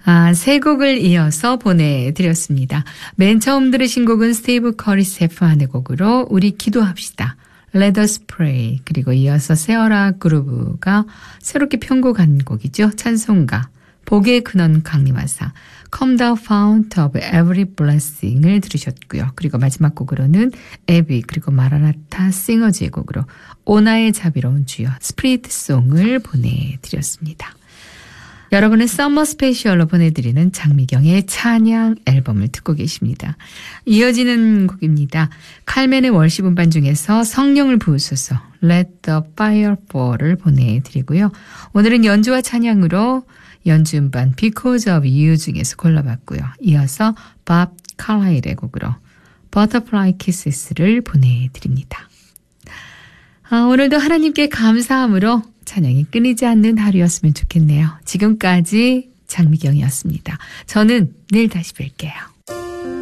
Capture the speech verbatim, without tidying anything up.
아, 세 곡을 이어서 보내드렸습니다. 맨 처음 들으신 곡은 스티브 커리 세프안의 곡으로 우리 기도합시다. Let us pray. 그리고 이어서 세어라 그루브가 새롭게 편곡한 곡이죠. 찬송가. 복의 근원 강림하사. Come thou fount of every blessing을 들으셨고요. 그리고 마지막 곡으로는 에비 그리고 마라나타 싱어즈의 곡으로 오나의 자비로운 주여 스피릿송을 보내드렸습니다. 여러분의 서머 스페셜로 보내드리는 장미경의 찬양 앨범을 듣고 계십니다. 이어지는 곡입니다. 칼멘의 월십 음반 중에서 성령을 부으소서 Let the fire fall을 보내드리고요. 오늘은 연주와 찬양으로 연주 음반 Because of You 중에서 골라봤고요. 이어서 밥 칼라일의 곡으로 Butterfly Kisses를 보내드립니다. 아, 오늘도 하나님께 감사함으로 찬양이 끊이지 않는 하루였으면 좋겠네요. 지금까지 장미경이었습니다. 저는 내일 다시 뵐게요.